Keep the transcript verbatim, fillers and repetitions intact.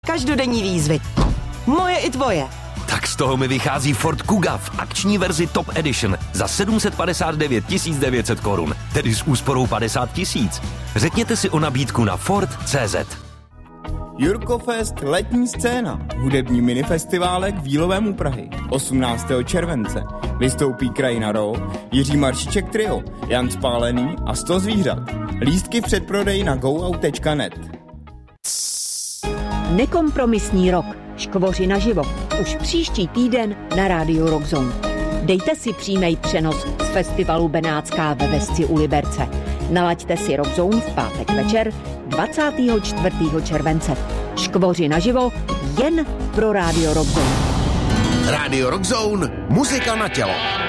Každodenní výzvy. Moje i tvoje. Tak z toho mi vychází Ford Kuga v akční verzi Top Edition za sedm set padesát devět tisíc devět set korun, tedy s úsporou padesát tisíc. Řekněte si o nabídku na Ford tečka cé zet. Jurkofest letní scéna. Hudební minifestiválek v Jílovém u Prahy. osmnáctého července. Vystoupí Krajina Roll, Jiří Maršiček Trio, Jan Spálený a sto zvířat. Lístky v předprodeji na go out tečka net. Nekompromisní rok. Škvoři naživo. Už příští týden na rádiu Rockzone. Dejte si přímý přenos z festivalu Benátská ve Vesci u Liberce. Nalaďte si Rockzone v pátek večer dvacátého čtvrtého července. Škvoři naživo jen pro rádio Rockzone. Rádio Rockzone, muzika na tělo.